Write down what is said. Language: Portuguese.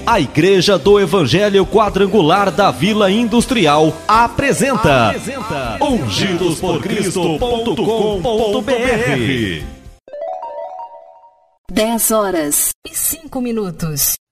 A Igreja do Evangelho Quadrangular da Vila Industrial apresenta ungidosporcristo.com.br. 10 horas e 5 minutos.